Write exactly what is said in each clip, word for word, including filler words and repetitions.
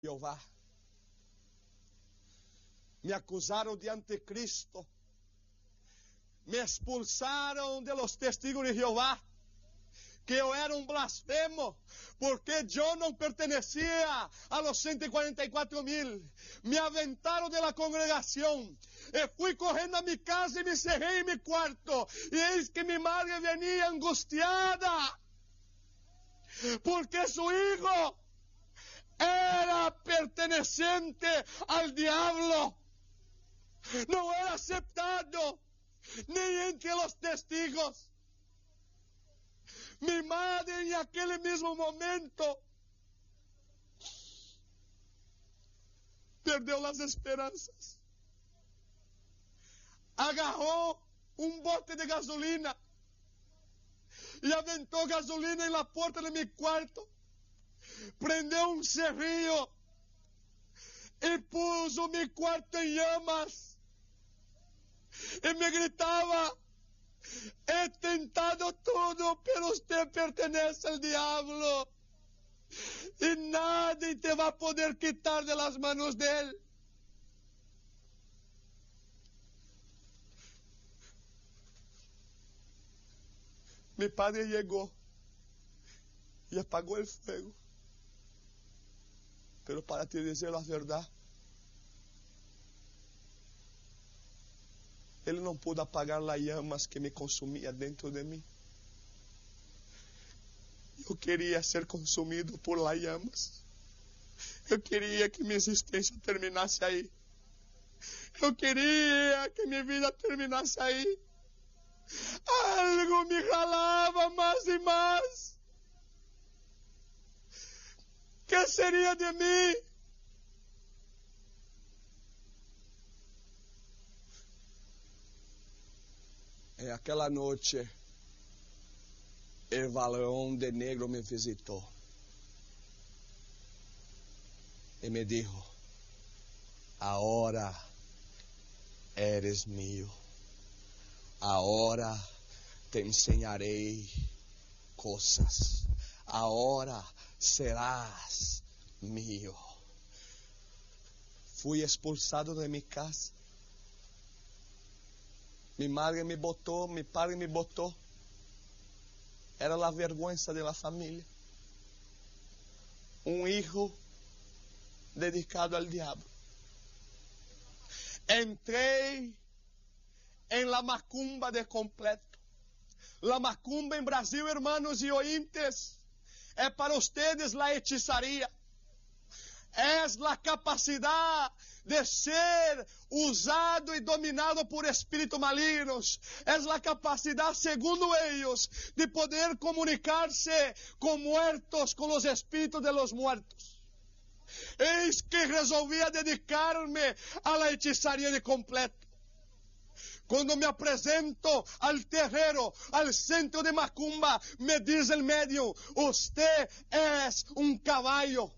Jehová. Me acusaram de anticristo. Me expulsaram de los testigos de Jehová. Que eu era um blasfemo, porque eu não pertencia a los ciento cuarenta y cuatro mil. Me aventaram de la congregação. E fui correndo a minha casa e me cerrei em meu quarto. E eis que minha madre venia angustiada, porque su hijo era perteneciente al diablo. Não era aceptado nem entre os testigos. Mi madre en aquel mismo momento perdeu las esperanças. Agarrou um bote de gasolina e aventou gasolina na porta de meu quarto. Prendeu um cerrillo e pôs o meu quarto em llamas. E me gritava: he tentado todo, pero usted pertenece al diablo. Y nadie te va a poder quitar de las manos de él. Mi padre llegó y apagó el fuego. Pero para te decir la verdad, ele não pôde apagar as llamas que me consumia dentro de mim. Eu queria ser consumido por las llamas. Eu queria que minha existência terminasse aí. Eu queria que minha vida terminasse aí. Algo me jalava mais e mais. Que seria de mim? E aquela noite, o varão de negro me visitou e me dijo: agora eres mío, agora te ensinarei coisas, agora serás mío. Fui expulsado de minha casa. Mi madre me botou, mi padre me botou. Era a vergüenza de la familia. Um hijo dedicado al diablo. Entrei em la macumba de completo. La macumba em Brasil, hermanos e ointes, é para ustedes la hechizaria. É a capacidade de ser usado e dominado por espíritos malignos. É a capacidade, segundo eles, de poder comunicar-se com muertos, com os espíritos de los muertos. Eis que resolvia dedicar-me a la hechizaria de completo. Quando me apresento al terreiro, al centro de macumba, me diz el médium: usted es um caballo.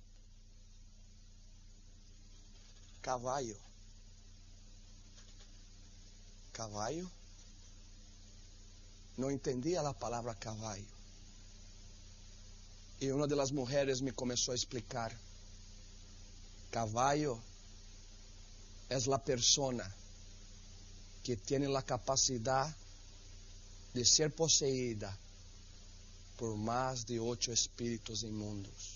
Cavallo. Cavallo. Não entendia a palavra cavallo. E uma das mulheres me começou a explicar: cavallo é a persona que tem a capacidade de ser possuída por mais de oito espíritos imundos.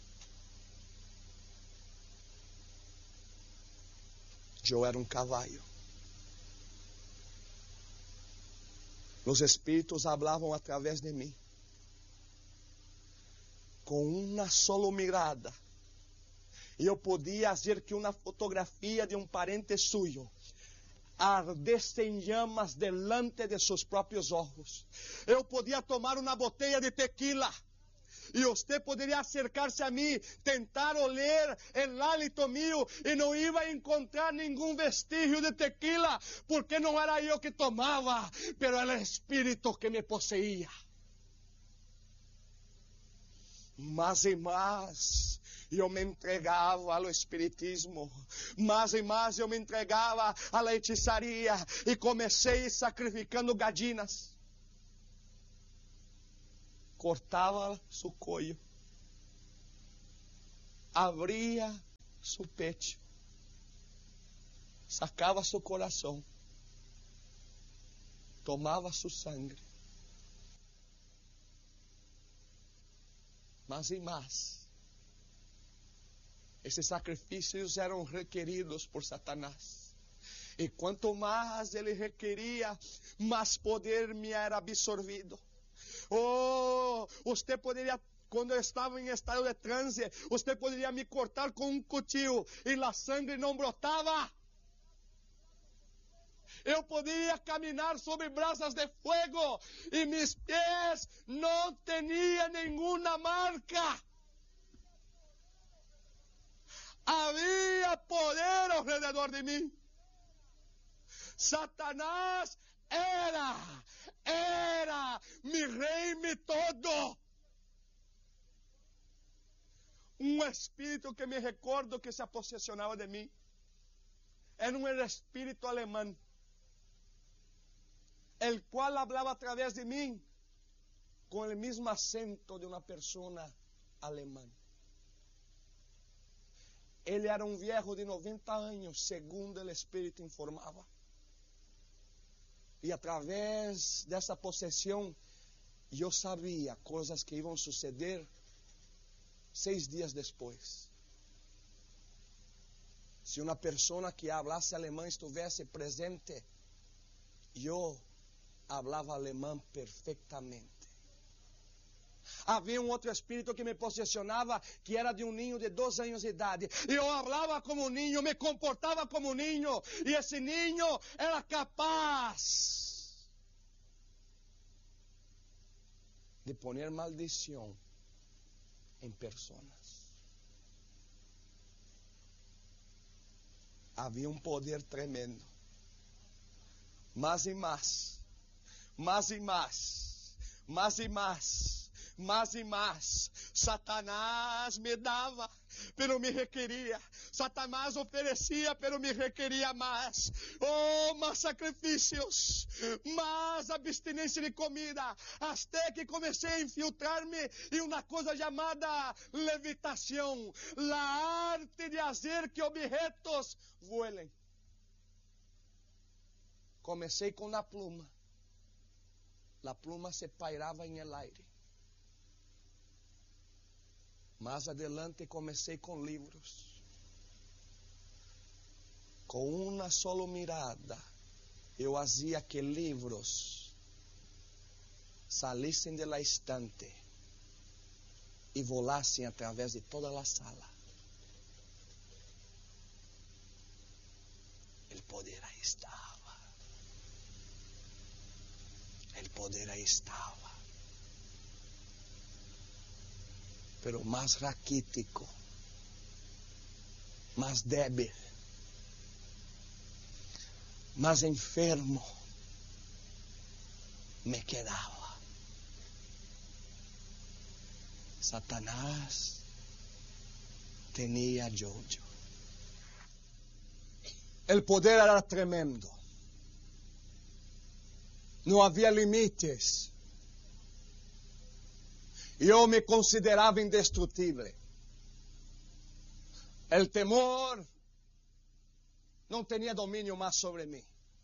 Eu era um cavallo. Os espíritos falavam através de mim. Com uma sola mirada, eu podia fazer que uma fotografia de um parente suyo ardesse em llamas delante de seus próprios olhos. Eu podia tomar uma botella de tequila e você poderia acercar-se a mim, tentar oler el hálito mío e não ia encontrar nenhum vestígio de tequila, porque não era eu que tomava, pero era o espírito que me possuía. Mas e mais, eu me entregava ao espiritismo, mais e mais eu me entregava à hechizaria e comecei sacrificando gallinas. Cortava su cuello, abría su pecho, sacaba su corazón, tomaba su sangre, más y más. Esses sacrifícios eram requeridos por Satanás. E quanto mais ele requeria, mais poder me era absorvido. Oh, você poderia, quando eu estava em estado de transe, você poderia me cortar com um cuchillo e a sangue não brotava. Eu poderia caminhar sobre brasas de fogo e meus pés não tinham nenhuma marca. Havia poder ao redor de mim. Satanás era, era mi rei, mi todo. Um espírito que me recordo que se apossessionava de mim. Era um espírito alemão, el cual hablaba a través de mim com o mesmo acento de uma pessoa alemã. Ele era um viejo de noventa anos, segundo o Espírito informava. E através dessa possessão, eu sabia coisas que iam suceder seis dias depois. Se uma pessoa que falasse alemão estivesse presente, eu falava alemão perfeitamente. Havia um outro espírito que me possessionava, que era de um ninho de doze anos de idade. E eu falava como um ninho, me comportava como um ninho. E esse ninho era capaz de poner maldição em pessoas. Havia um poder tremendo. Mais e mais, mais e mais, mais e mais. Mais e mais, Satanás me dava, pero me requeria. Satanás oferecia, pero me requeria mais. Oh, mais sacrifícios, mais abstinência de comida, até que comecei a infiltrar-me em uma coisa chamada levitação, a arte de fazer que objetos voem. Comecei com a pluma. A pluma se pairava em el aire. Mais adelante comecei com livros. Com uma só mirada, eu fazia que livros salissem de la estante e volassem através de toda a sala. O poder aí estava. O poder aí estava. Pero mais raquítico, mais débil, mais enfermo me quedava. Satanás tinha Jojo. O poder era tremendo. Não havia limites. Eu me considerava indestrutível. O temor não tinha domínio mais sobre mim.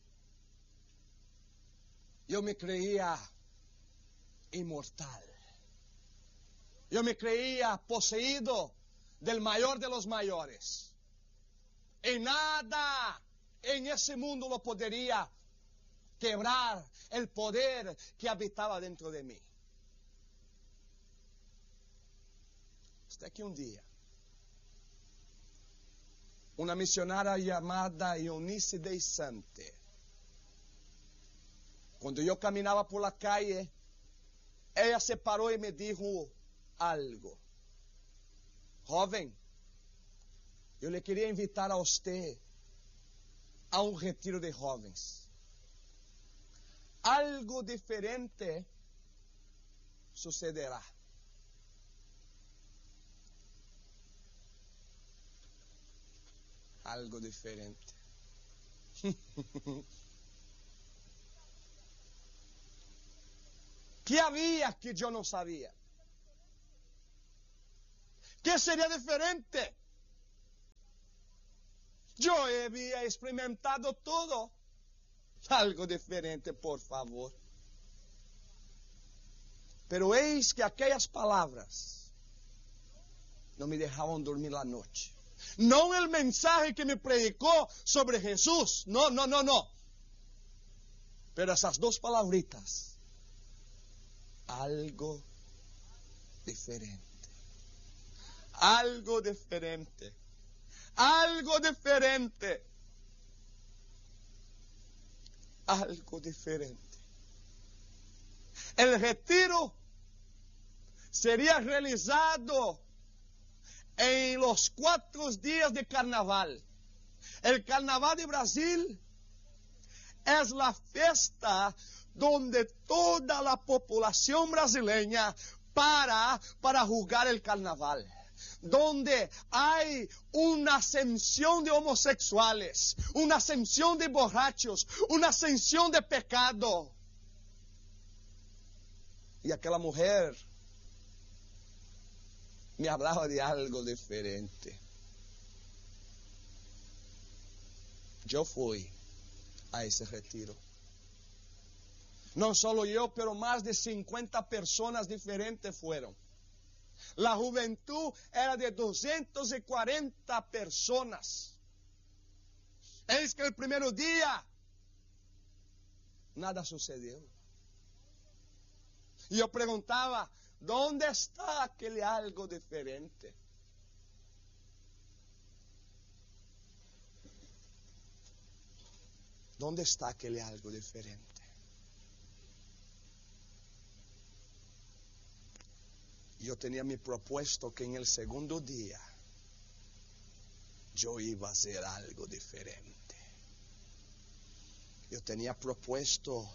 Eu me creía imortal. Eu me creía poseído del maior de los maiores. E nada em esse mundo lo poderia quebrar o poder que habitava dentro de mim. Até que um dia, uma missionária chamada Eunice de Sante, quando eu caminhava por la calle, ela se parou e me disse algo. Jovem, eu lhe queria invitar a você a um retiro de jovens. Algo diferente sucederá. Algo diferente. Que havia que eu não sabia? Que seria diferente? Yo había experimentado todo. Algo diferente, por favor. Pero eis que aquellas palabras no me dejaban dormir la noche. No el mensaje que me predicó sobre Jesús. No, no, no, no. Pero esas dos palabritas. Algo diferente. Algo diferente. Algo diferente. Algo diferente. El retiro sería realizado en los cuatro días de carnaval. El carnaval de Brasil es la fiesta donde toda la población brasileña para para jugar el carnaval. Donde hay una ascensión de homosexuales, una ascensión de borrachos, una ascensión de pecado. Y aquella mujer me hablaba de algo diferente. Yo fui a ese retiro. No solo yo, pero más de cincuenta personas diferentes fueron. La juventud era de doscientas cuarenta personas. Es que el primer día nada sucedió. Y yo preguntaba, ¿dónde está aquel algo diferente? ¿Dónde está aquel algo diferente? Yo tenía mi propuesto que en el segundo día yo iba a hacer algo diferente. Yo tenía propuesto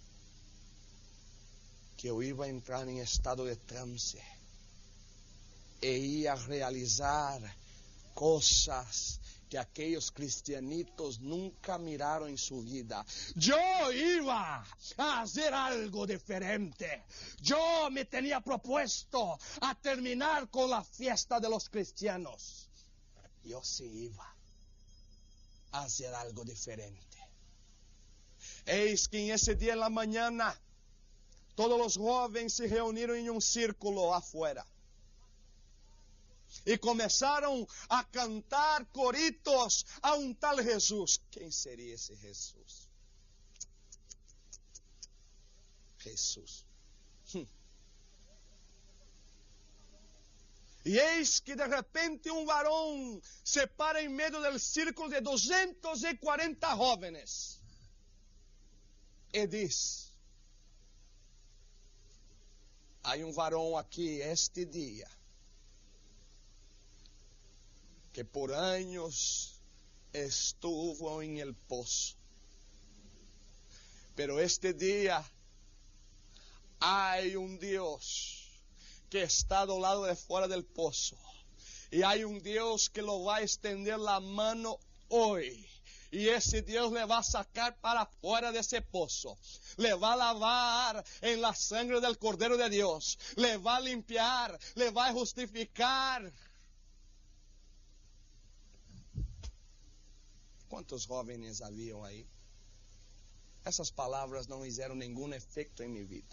que yo iba a entrar en estado de trance e iba a realizar cosas que aquellos cristianitos nunca miraron en su vida. Yo iba a hacer algo diferente. Yo me tenía propuesto a terminar con la fiesta de los cristianos. Yo sí iba a hacer algo diferente. Eis que en ese día en la mañana todos los jóvenes se reunieron en un círculo afuera. Y comenzaron a cantar coritos a un tal Jesús. ¿Quién sería ese Jesús? Jesús. Hmm. Y eis que de repente un varón se para en medio del círculo de doscientos cuarenta jóvenes. Y dice, hay un varón aquí este día que por años estuvo en el pozo. Pero este día hay un Dios que está do lado de fuera del pozo. Y hay un Dios que lo va a extender la mano hoy. Y ese Dios le va a sacar para fuera de ese pozo. Le va a lavar en la sangre del Cordero de Dios. Le va a limpiar, le va a justificar. ¿Cuántos jóvenes habían ahí? Esas palabras no hicieron ningún efecto en mi vida.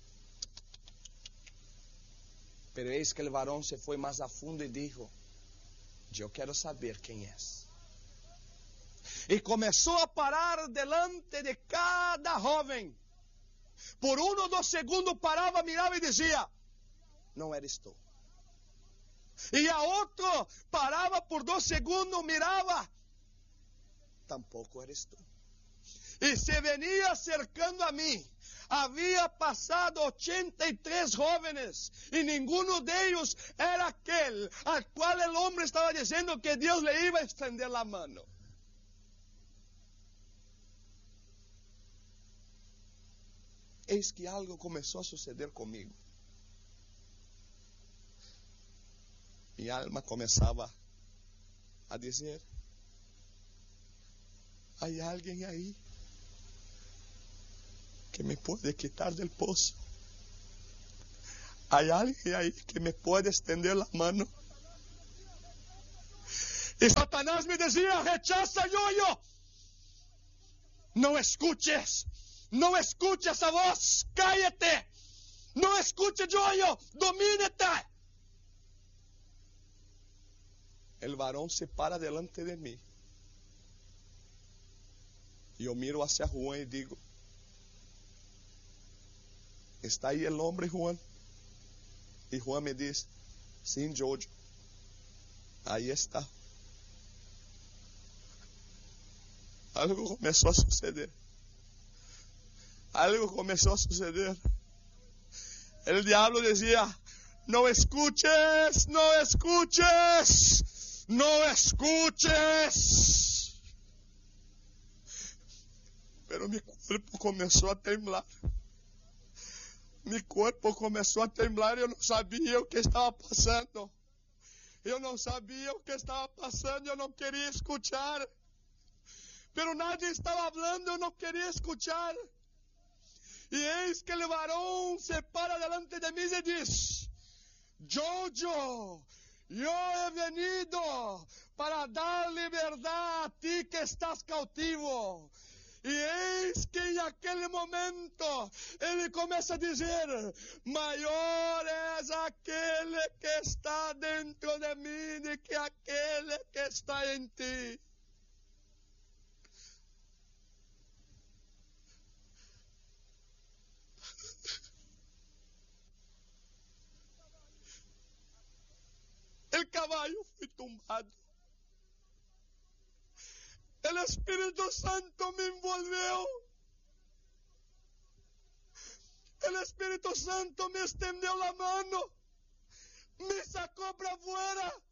Pero es que el varón se fue más a fondo y dijo, yo quiero saber quién es. Y comenzó a parar delante de cada joven. Por uno o dos segundos paraba, miraba y decía, no eres tú. Y a otro paraba por dos segundos, miraba, tampoco eres tú. Y se venía acercando a mí. Había pasado ochenta y tres jóvenes y ninguno de ellos era aquel al cual el hombre estaba diciendo que Dios le iba a extender la mano. Es que algo comenzó a suceder conmigo. Mi alma comenzaba a decir, hay alguien ahí que me puede quitar del pozo. Hay alguien ahí que me puede extender la mano. E Satanás me dizia: rechaza, Yoyo. Não escuches. Não escute essa voz. Cállate. Não escute, Yoyo. Domínate. El varón se para delante de mí. E eu miro hacia Juan e digo: ¿está aí el hombre, Juan? E Juan me diz: sim, Jojo, aí está. Algo começou a suceder. Algo começou a suceder. El diablo dizia: não escuches, não escuches, não escuches. Pero meu corpo começou a temblar. Meu corpo começou a temblar e eu não sabia o que estava passando. Eu não sabia o que estava passando, eu não queria escutar. Pero nadie estava falando, eu não queria escutar. E eis que o varão se para delante de mim e diz: Jojo, eu he venido para dar liberdade a ti que estás cautivo. E eis que em aquele momento ele começa a dizer: maior és aquele que está dentro de mim do que aquele que está em ti. El caballo foi tumbado. El Espíritu Santo me envolveu. El Espíritu Santo me estendeu a mano. Me sacou para fora.